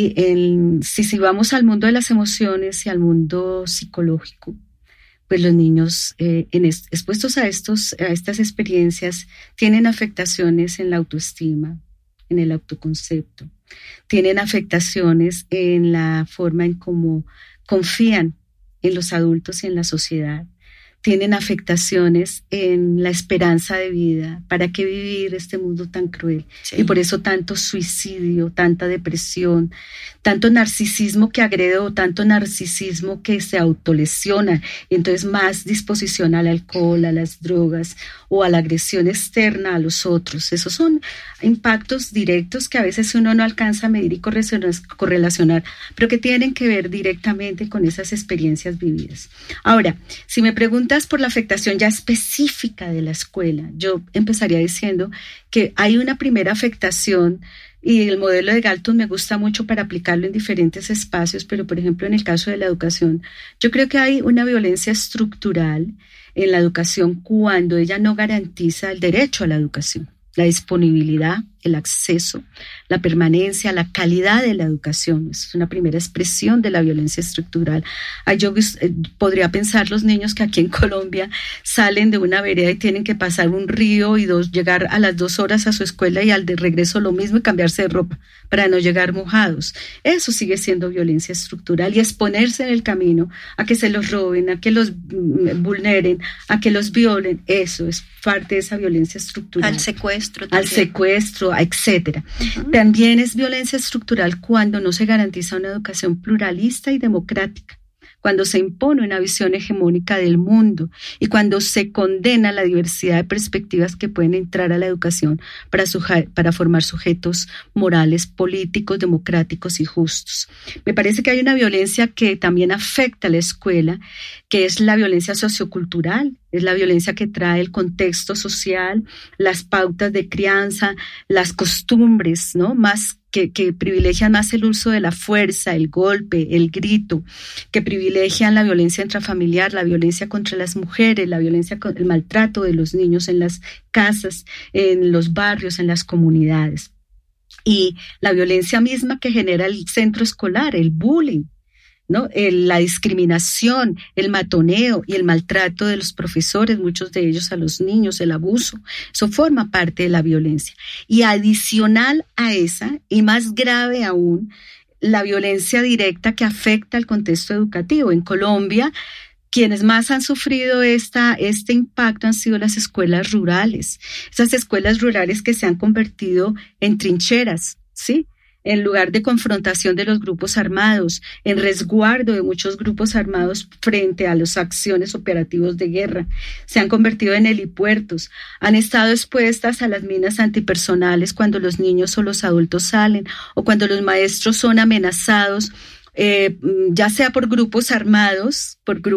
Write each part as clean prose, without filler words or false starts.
si vamos al mundo de las emociones y al mundo psicológico, pues los niños expuestos a estas experiencias tienen afectaciones en la autoestima, en el autoconcepto, tienen afectaciones en la forma en cómo confían en los adultos y en la sociedad, tienen afectaciones en la esperanza de vida. ¿Para qué vivir este mundo tan cruel? Sí. Y por eso tanto suicidio, tanta depresión, tanto narcisismo que agrede o tanto narcisismo que se autolesiona, y entonces más disposición al alcohol, a las drogas o a la agresión externa a los otros. Esos son impactos directos que a veces uno no alcanza a medir y correlacionar, pero que tienen que ver directamente con esas experiencias vividas. Ahora, si me preguntas por la afectación ya específica de la escuela, yo empezaría diciendo que hay una primera afectación, y el modelo de Galton me gusta mucho para aplicarlo en diferentes espacios, pero por ejemplo en el caso de la educación, yo creo que hay una violencia estructural en la educación cuando ella no garantiza el derecho a la educación, la disponibilidad, el acceso, la permanencia, la calidad de la educación. Es una primera expresión de la violencia estructural. Yo podría pensar los niños que aquí en Colombia salen de una vereda y tienen que pasar un río y llegar a las 2 horas a su escuela y al de regreso lo mismo y cambiarse de ropa para no llegar mojados. Eso sigue siendo violencia estructural, y exponerse en el camino a que se los roben, a que los vulneren, a que los violen, eso es parte de esa violencia estructural. Al secuestro también. Al secuestro, etcétera. Uh-huh. También es violencia estructural cuando no se garantiza una educación pluralista y democrática, cuando se impone una visión hegemónica del mundo y cuando se condena la diversidad de perspectivas que pueden entrar a la educación para formar sujetos morales, políticos, democráticos y justos. Me parece que hay una violencia que también afecta a la escuela, que es la violencia sociocultural. Es la violencia que trae el contexto social, las pautas de crianza, las costumbres, ¿no? Más que privilegian más el uso de la fuerza, el golpe, el grito, que privilegian la violencia intrafamiliar, la violencia contra las mujeres, la violencia, el maltrato de los niños en las casas, en los barrios, en las comunidades. Y la violencia misma que genera el centro escolar, el bullying, ¿no? La discriminación, el matoneo y el maltrato de los profesores, muchos de ellos a los niños, el abuso, eso forma parte de la violencia. Y adicional a esa, y más grave aún, la violencia directa que afecta al contexto educativo. En Colombia, quienes más han sufrido este impacto han sido las escuelas rurales, esas escuelas rurales que se han convertido en trincheras, ¿sí?, en lugar de confrontación de los grupos armados, en resguardo de muchos grupos armados frente a las acciones operativos de guerra. Se han convertido en helipuertos, han estado expuestas a las minas antipersonales cuando los niños o los adultos salen, o cuando los maestros son amenazados, ya sea por grupos armados,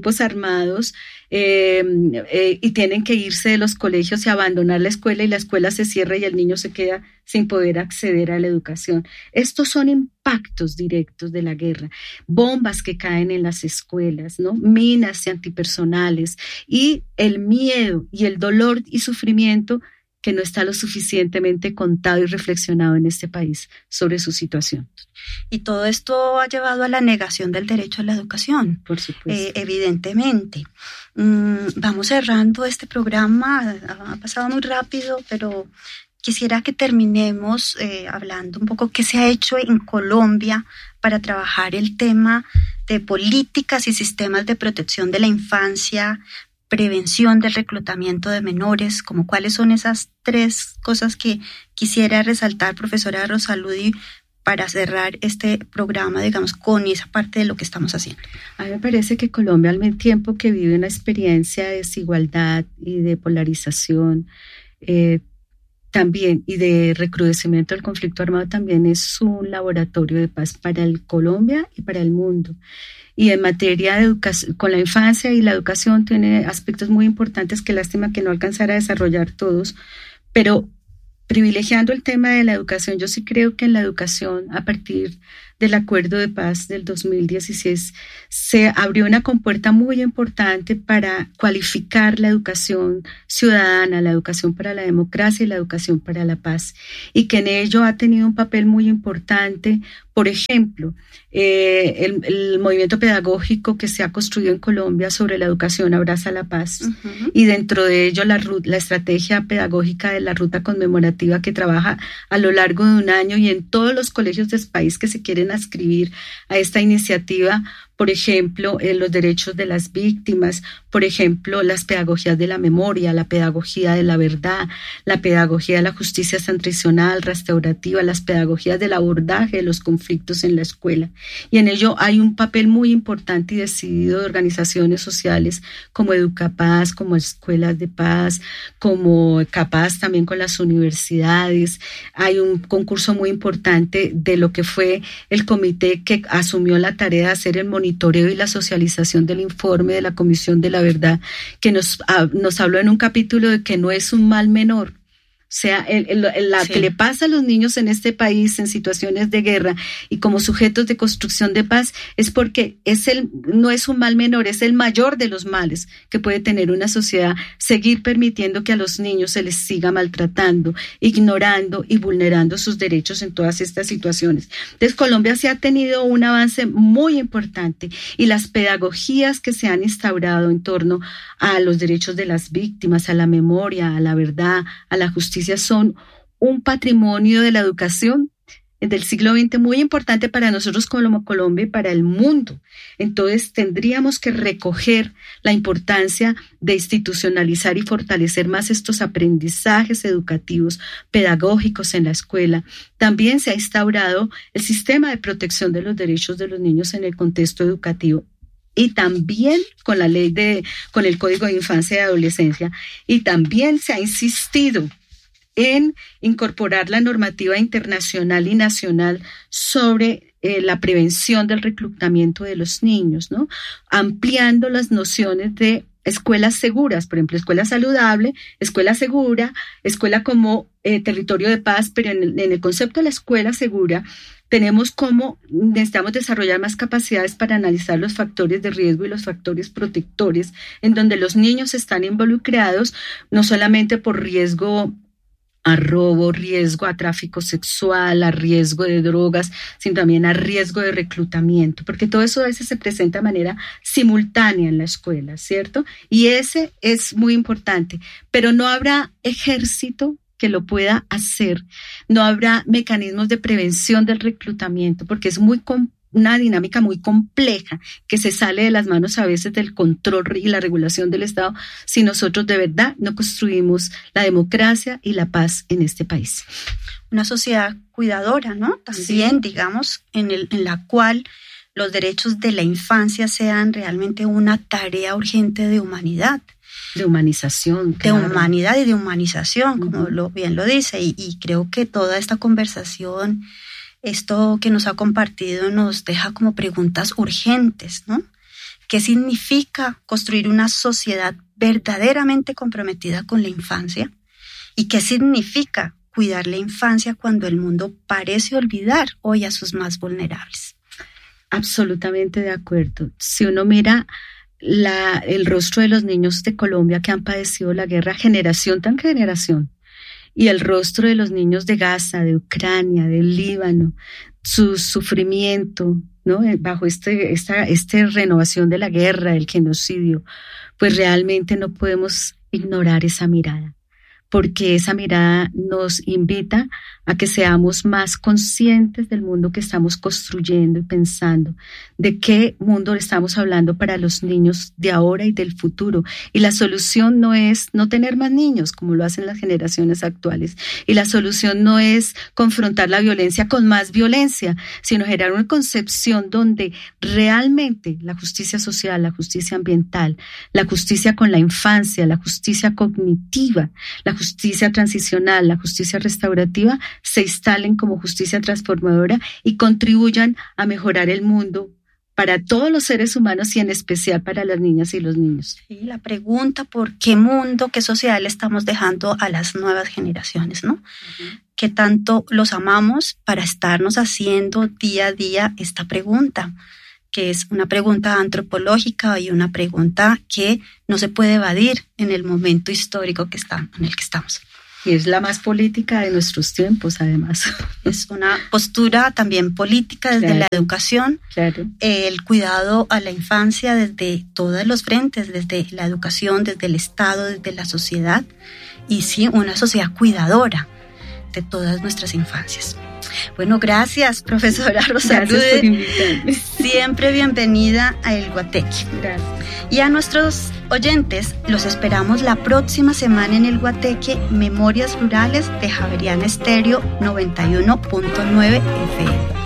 y tienen que irse de los colegios y abandonar la escuela, y la escuela se cierra y el niño se queda sin poder acceder a la educación. Estos son impactos directos de la guerra, bombas que caen en las escuelas, ¿no? Minas antipersonales, y el miedo y el dolor y sufrimiento que no está lo suficientemente contado y reflexionado en este país sobre su situación. Y todo esto ha llevado a la negación del derecho a la educación. Por supuesto. Evidentemente. Vamos cerrando este programa, ha pasado muy rápido, pero quisiera que terminemos hablando un poco qué se ha hecho en Colombia para trabajar el tema de políticas y sistemas de protección de la infancia, prevención del reclutamiento de menores, como cuáles son esas 3 cosas que quisiera resaltar, profesora Rosaludi, para cerrar este programa, digamos, con esa parte de lo que estamos haciendo. A mí me parece que Colombia, al mismo tiempo que vive una experiencia de desigualdad y de polarización, también, y de recrudecimiento del conflicto armado, también es un laboratorio de paz para Colombia y para el mundo. Y en materia de educación, con la infancia y la educación, tiene aspectos muy importantes que lástima que no alcanzara a desarrollar todos, pero privilegiando el tema de la educación, yo sí creo que en la educación, a partir del Acuerdo de Paz del 2016, se abrió una compuerta muy importante para cualificar la educación ciudadana, la educación para la democracia y la educación para la paz, y que en ello ha tenido un papel muy importante. Por ejemplo, el movimiento pedagógico que se ha construido en Colombia sobre la educación abraza la paz, y dentro de ello la estrategia pedagógica de la ruta conmemorativa que trabaja a lo largo de un año y en todos los colegios del país que se quieren adscribir a esta iniciativa. Por ejemplo, los derechos de las víctimas, por ejemplo, las pedagogías de la memoria, la pedagogía de la verdad, la pedagogía de la justicia transicional, restaurativa, las pedagogías del abordaje de los conflictos en la escuela. Y en ello hay un papel muy importante y decidido de organizaciones sociales como Educapaz, como Escuelas de Paz, como Capaz también con las universidades. Hay un concurso muy importante de lo que fue el comité que asumió la tarea de hacer el monitoreo y la socialización del informe de la Comisión de la Verdad, que nos habló en un capítulo de que no es un mal menor. O sea, sí, que le pasa a los niños en este país en situaciones de guerra y como sujetos de construcción de paz es porque no es un mal menor, es el mayor de los males que puede tener una sociedad, seguir permitiendo que a los niños se les siga maltratando, ignorando y vulnerando sus derechos en todas estas situaciones. Entonces, Colombia sí ha tenido un avance muy importante y las pedagogías que se han instaurado en torno a los derechos de las víctimas, a la memoria, a la verdad, a la justicia, son un patrimonio de la educación del siglo XX muy importante para nosotros como Colombia y para el mundo. Entonces tendríamos que recoger la importancia de institucionalizar y fortalecer más estos aprendizajes educativos, pedagógicos en la escuela. También se ha instaurado el sistema de protección de los derechos de los niños en el contexto educativo. Y también con con el Código de Infancia y Adolescencia, y también se ha insistido en incorporar la normativa internacional y nacional sobre la prevención del reclutamiento de los niños, ¿no? Ampliando las nociones de escuelas seguras, por ejemplo, escuela saludable, escuela segura, escuela como territorio de paz, pero en el concepto de la escuela segura tenemos cómo necesitamos desarrollar más capacidades para analizar los factores de riesgo y los factores protectores, en donde los niños están involucrados no solamente por riesgo a robo, riesgo a tráfico sexual, a riesgo de drogas, sino también a riesgo de reclutamiento, porque todo eso a veces se presenta de manera simultánea en la escuela, ¿cierto? Y ese es muy importante, pero no habrá ejército que lo pueda hacer, no habrá mecanismos de prevención del reclutamiento, porque es una dinámica muy compleja que se sale de las manos a veces del control y la regulación del Estado si nosotros de verdad no construimos la democracia y la paz en este país. Una sociedad cuidadora, ¿no? También, sí, digamos, en la cual los derechos de la infancia sean realmente una tarea urgente de humanidad. De humanización. Claro. De humanidad y de humanización, como bien lo dice. Y creo que toda esta conversación, esto que nos ha compartido, nos deja como preguntas urgentes, ¿no? ¿Qué significa construir una sociedad verdaderamente comprometida con la infancia? ¿Y qué significa cuidar la infancia cuando el mundo parece olvidar hoy a sus más vulnerables? Absolutamente de acuerdo. Si uno mira el rostro de los niños de Colombia que han padecido la guerra generación tras generación, y el rostro de los niños de Gaza, de Ucrania, del Líbano, su sufrimiento, ¿no? Bajo esta renovación de la guerra, del genocidio, pues realmente no podemos ignorar esa mirada, porque esa mirada nos invita a que seamos más conscientes del mundo que estamos construyendo y pensando, de qué mundo estamos hablando para los niños de ahora y del futuro. Y la solución no es no tener más niños, como lo hacen las generaciones actuales. Y la solución no es confrontar la violencia con más violencia, sino generar una concepción donde realmente la justicia social, la justicia ambiental, la justicia con la infancia, la justicia cognitiva, la justicia transicional, la justicia restaurativa, se instalen como justicia transformadora y contribuyan a mejorar el mundo para todos los seres humanos y en especial para las niñas y los niños. Sí, la pregunta por qué mundo, qué sociedad le estamos dejando a las nuevas generaciones, ¿no? qué tanto los amamos para estarnos haciendo día a día esta pregunta, que es una pregunta antropológica y una pregunta que no se puede evadir en el momento histórico en el que estamos. Y es la más política de nuestros tiempos, además. Es una postura también política desde la educación, el cuidado a la infancia desde todos los frentes, desde la educación, desde el Estado, desde la sociedad, y sí, una sociedad cuidadora de todas nuestras infancias. Bueno, gracias, profesora Rosalude. Gracias por invitarme. Siempre bienvenida a El Guateque. Gracias. Y a nuestros oyentes, los esperamos la próxima semana en El Guateque, Memorias Rurales de Javeriana Estéreo 91.9 FM.